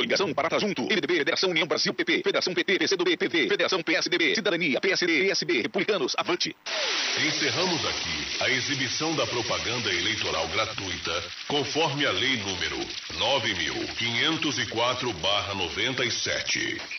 Coligação Parata Junto. MDB, Federação União Brasil, PP. Federação PT, PCdoB, PV. Federação PSDB, Cidadania, PSD, PSB, Republicanos, Avante. Encerramos aqui a exibição da propaganda eleitoral gratuita, conforme a lei número 9.504/97.